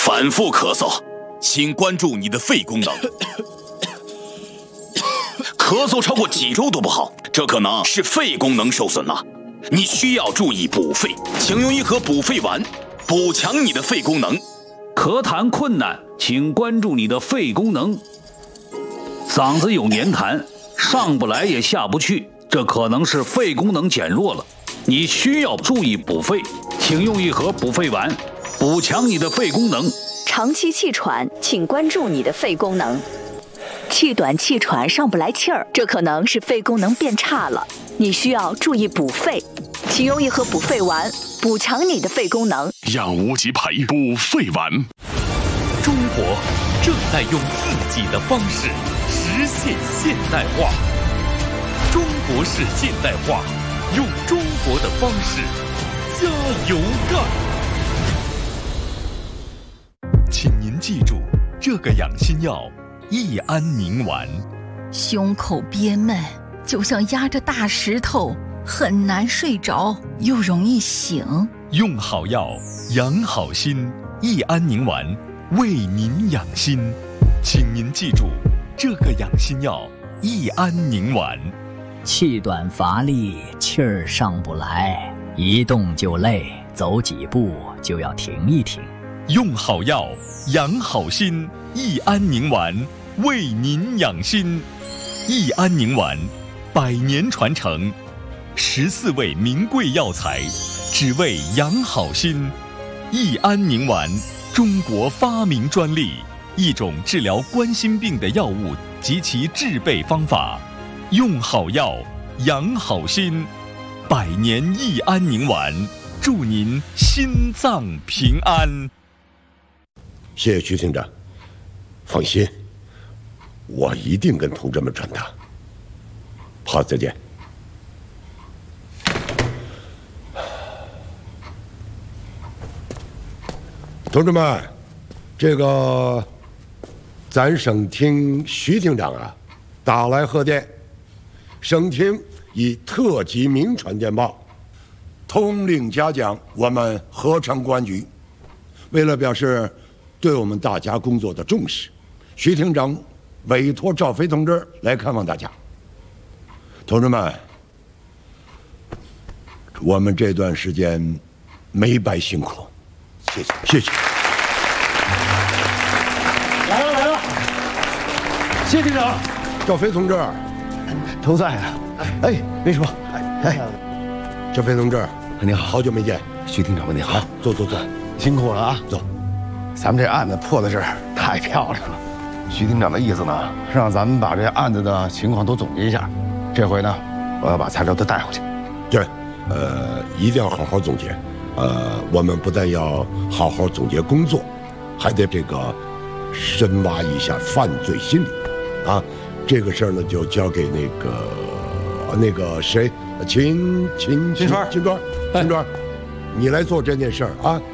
反复咳嗽，请关注你的肺功能。咳嗽超过几周都不好，这可能是肺功能受损了。你需要注意补肺，请用一盒补肺丸，补强你的肺功能。 咳痰困难，请关注你的肺功能。嗓子有黏痰，上不来也下不去，这可能是肺功能减弱了。你需要注意补肺，请用一盒补肺丸，补强你的肺功能。 长期气喘，请关注你的肺功能。气短气喘上不来气儿，这可能是肺功能变差了，你需要注意补肺，请用一盒补肺丸，补强你的肺功能。 让无极牌补肺丸。 中国正在用自己的方式实现现代化，中国式现代化，用中国的方式加油干！ 请您记住这个养心药益安宁丸。 胸口憋闷，就像压着大石头，很难睡着，又容易醒。 用好药，养好心，益安宁丸为您养心。请您记住这个养心药益安宁丸。 气短乏力，气儿上不来，一动就累，走几步就要停一停。 用好药，养好心，益安宁丸为您养心。益安宁丸100年传承，14味名贵药材，只为养好心。益安宁丸，中国发明专利，一种治疗冠心病的药物及其制备方法。用好药，养好心，100年益安宁丸，祝您心脏平安。 谢谢徐厅长，放心，我一定跟同志们传达。好，再见。同志们，这个咱省厅徐厅长啊打来贺电，省厅以特级名传电报，通令嘉奖我们合成公安局。为了表示对我们大家工作的重视，徐厅长委托赵飞同志来看望大家。同志们，我们这段时间没白辛苦，谢谢，谢谢。 来了，谢厅长， 赵飞同志， 都在啊。哎，秘书，哎， 赵飞同志， 您好， 好久没见。 徐厅长，您好， 坐， 辛苦了啊， 走。 咱们这案子破的是太漂亮了。徐厅长的意思呢，是让咱们把这案子的情况都总结一下。这回呢，我要把材料都带回去。 对，一定要好好总结。我们不但要好好总结工作，还得这个深挖一下犯罪心理。啊，这个事儿呢，就交给那个谁，秦川，你来做这件事儿啊。